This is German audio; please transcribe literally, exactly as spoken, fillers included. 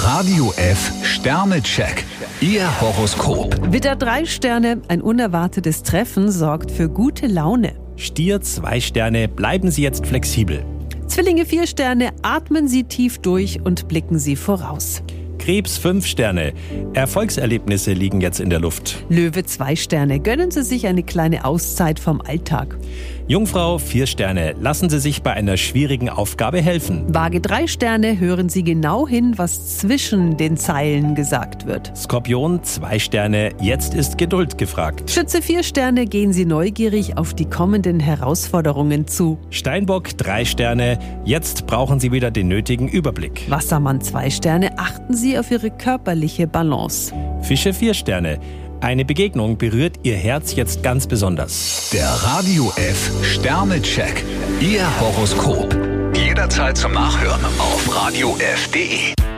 Radio F Sternecheck. Ihr Horoskop. Widder drei Sterne, ein unerwartetes Treffen sorgt für gute Laune. Stier zwei Sterne, bleiben Sie jetzt flexibel. Zwillinge vier Sterne, atmen Sie tief durch und blicken Sie voraus. Krebs fünf Sterne, Erfolgserlebnisse liegen jetzt in der Luft. Löwe zwei Sterne, gönnen Sie sich eine kleine Auszeit vom Alltag. Jungfrau vier Sterne, lassen Sie sich bei einer schwierigen Aufgabe helfen. Waage drei Sterne, hören Sie genau hin, was zwischen den Zeilen gesagt wird. Skorpion zwei Sterne, jetzt ist Geduld gefragt. Schütze vier Sterne, gehen Sie neugierig auf die kommenden Herausforderungen zu. Steinbock drei Sterne, jetzt brauchen Sie wieder den nötigen Überblick. Wassermann zwei Sterne, achten Sie auf Ihre körperliche Balance. Fische vier Sterne, eine Begegnung berührt Ihr Herz jetzt ganz besonders. Der Radio F Sternecheck. Ihr Horoskop. Jederzeit zum Nachhören auf radio f punkt de.